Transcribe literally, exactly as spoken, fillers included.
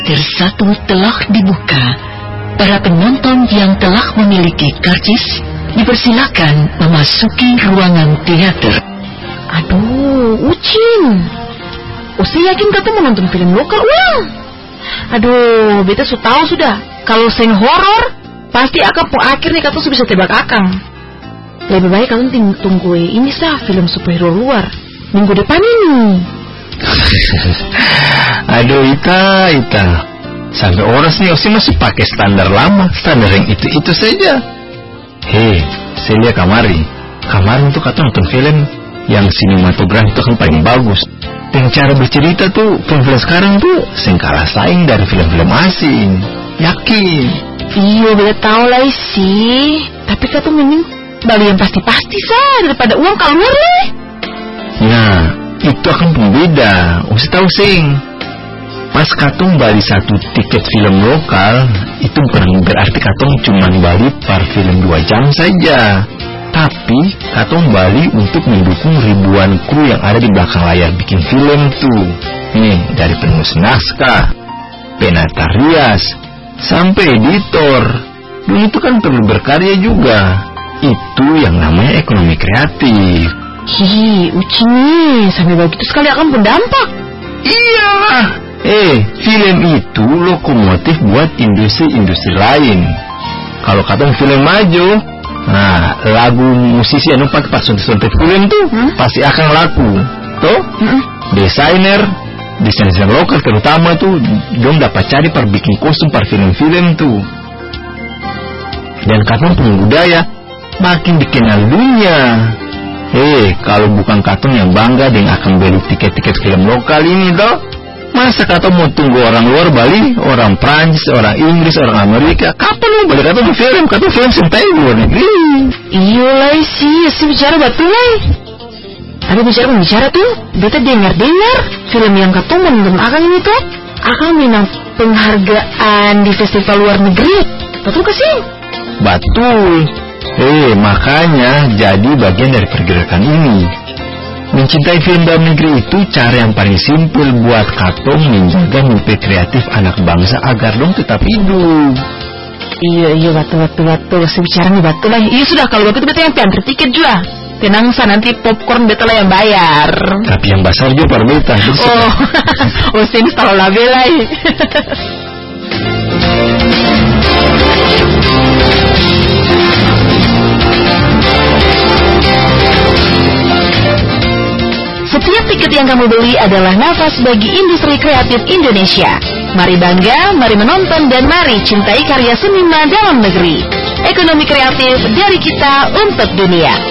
Teater satu telah dibuka. Para penonton yang telah memiliki karcis dipersilakan memasuki ruangan teater. Aduh, Ucin. Usi yakin kata mau nonton film lokal ulang. Aduh, beta sudah tahu sudah. Kalau seng horor, pasti akan po akhirnya kata bisa tebak akang. Lebih baik kalian tunggu ini sah film superhero luar minggu depan ini. Aduh, Ita, Ita. Sampai oras nih Osi masih pakai standar lama, standar yang itu-itu saja. Hei, saya lihat kamari. Kemarin tuh kata nonton film yang sinematografi itu kan paling bagus. Dan cara bercerita tuh film-film sekarang tuh seng kalah saing dari film-film asing. Yakin? Iya, beda tahu lah sih. Tapi kata mending bali yang pasti-pasti sah daripada uang keluar nih. Nah, itu akan pembeda. Osi tahu sing. Pas katong bali satu tiket film lokal, itu bukan berarti katong cuma bali per film dua jam saja. Tapi katong bali untuk mendukung ribuan kru yang ada di belakang layar bikin film tuh. Nih, dari penulis naskah, penata rias, sampai editor. Dan itu kan perlu berkarya juga. Itu yang namanya ekonomi kreatif. Hihi, Uci nih, sampai begitu sekali akan berdampak. Iyalah. Eh, film itu lokomotif buat industri-industri lain. Kalau katong film maju, nah lagu musisi anu pakai pas suntik-suntik film tuh hmm? pasti akan laku. Tuh, hmm? desainer, desainer lokal terutama tuh, dong dapat cari per bikin kostum per film-film tuh. Dan katong punya budaya makin dikenal dunia. Eh, kalau bukan katong yang bangga dengan akan beli tiket-tiket film lokal ini toh. Masa kata mau tunggu orang luar Bali, orang Prancis, orang Inggris, orang Amerika? Kapan mau balik kata mau film? Kata film sentai luar negeri. Iya lah sih, sih bicara betul lah. Tapi bicara bicara tuh, beta dengar-dengar film yang kata menonton akang ini tuh, akang menang penghargaan di festival luar negeri. Betul gak sih? Betul. Eh, makanya jadi bagian dari pergerakan ini. Mencintai film dalam negeri itu cara yang paling simpel buat katong menjaga mimpi kreatif anak bangsa agar dong tetap hidup. Iya, iya, betul, betul, betul. Sebicaranya betul lah. Iya sudah, kalau begitu beta yang piantar tiket juga. Tenang sa, nanti popcorn beta lah yang bayar. Tapi yang besar juga para beta. Oh, oh, sini tahu lah bela. Setiap tiket yang kamu beli adalah nafas bagi industri kreatif Indonesia. Mari bangga, mari menonton, dan mari cintai karya seniman dalam negeri. Ekonomi kreatif dari kita untuk dunia.